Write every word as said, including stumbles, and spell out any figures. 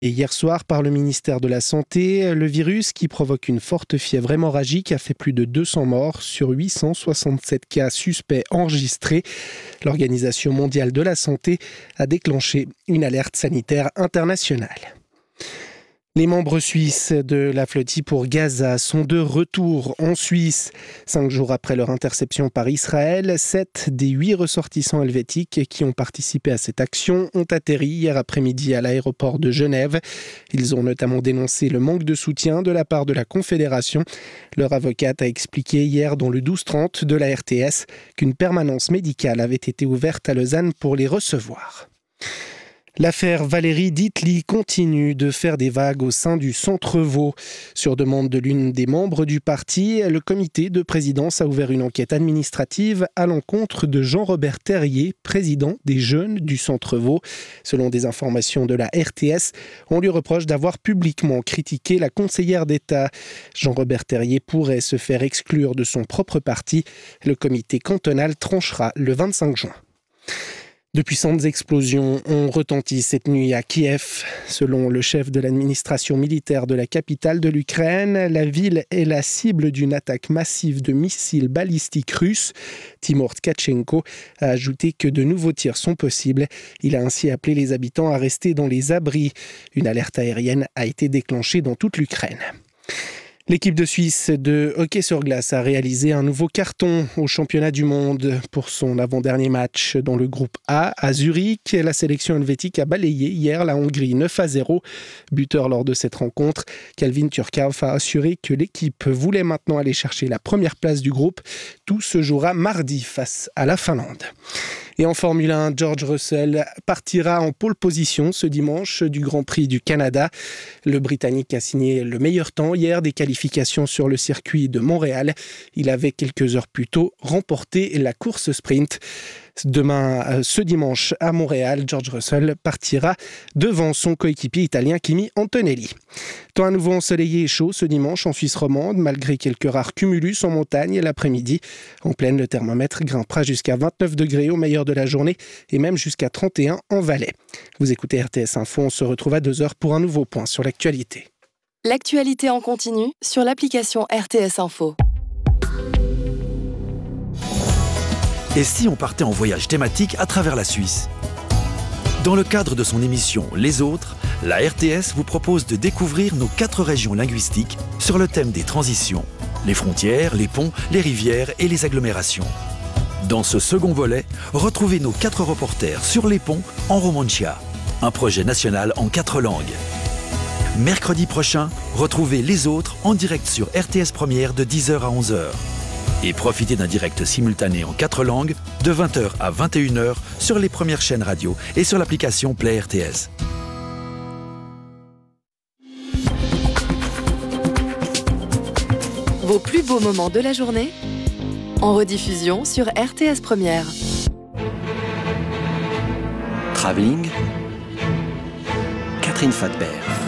Et hier soir, par le ministère de la Santé, le virus qui provoque une forte fièvre hémorragique a fait plus de deux cents morts sur huit cent soixante-sept cas suspects enregistrés. L'Organisation mondiale de la santé a déclenché une alerte sanitaire internationale. Les membres suisses de la flottille pour Gaza sont de retour en Suisse. Cinq jours après leur interception par Israël, sept des huit ressortissants helvétiques qui ont participé à cette action ont atterri hier après-midi à l'aéroport de Genève. Ils ont notamment dénoncé le manque de soutien de la part de la Confédération. Leur avocate a expliqué hier dans le douze trente de la R T S qu'une permanence médicale avait été ouverte à Lausanne pour les recevoir. L'affaire Valérie Ditli continue de faire des vagues au sein du Centre Vaud. Sur demande de l'une des membres du parti, le comité de présidence a ouvert une enquête administrative à l'encontre de Jean-Robert Terrier, président des Jeunes du Centre Vaud. Selon des informations de la R T S, on lui reproche d'avoir publiquement critiqué la conseillère d'État. Jean-Robert Terrier pourrait se faire exclure de son propre parti. Le comité cantonal tranchera le vingt-cinq juin. De puissantes explosions ont retenti cette nuit à Kiev. Selon le chef de l'administration militaire de la capitale de l'Ukraine, la ville est la cible d'une attaque massive de missiles balistiques russes. Timur Tkachenko a ajouté que de nouveaux tirs sont possibles. Il a ainsi appelé les habitants à rester dans les abris. Une alerte aérienne a été déclenchée dans toute l'Ukraine. L'équipe de Suisse de hockey sur glace a réalisé un nouveau carton au championnat du monde. Pour son avant-dernier match dans le groupe A à Zurich, la sélection helvétique a balayé hier la Hongrie neuf à zéro. Buteur lors de cette rencontre, Calvin Turkov a assuré que l'équipe voulait maintenant aller chercher la première place du groupe. Tout se jouera mardi face à la Finlande. Et en Formule un, George Russell partira en pole position ce dimanche du Grand Prix du Canada. Le Britannique a signé le meilleur temps hier des qualifications sur le circuit de Montréal. Il avait quelques heures plus tôt remporté la course sprint. Demain, ce dimanche à Montréal, George Russell partira devant son coéquipier italien Kimi Antonelli. Temps à nouveau ensoleillé et chaud ce dimanche en Suisse romande, malgré quelques rares cumulus en montagne l'après-midi. En plaine, le thermomètre grimpera jusqu'à vingt-neuf degrés au meilleur de la journée et même jusqu'à trente et un en Valais. Vous écoutez R T S Info, on se retrouve à deux heures pour un nouveau point sur l'actualité. L'actualité en continu sur l'application R T S Info. Et si on partait en voyage thématique à travers la Suisse ? Dans le cadre de son émission Les Autres, la R T S vous propose de découvrir nos quatre régions linguistiques sur le thème des transitions, les frontières, les ponts, les rivières et les agglomérations. Dans ce second volet, retrouvez nos quatre reporters sur les ponts en Romancia, un projet national en quatre langues. Mercredi prochain, retrouvez Les Autres en direct sur R T S Première de dix heures à onze heures. Et profitez d'un direct simultané en quatre langues de vingt heures à vingt et une heures sur les premières chaînes radio et sur l'application Play R T S. Vos plus beaux moments de la journée en rediffusion sur R T S Première. Travelling, Catherine Fadbert.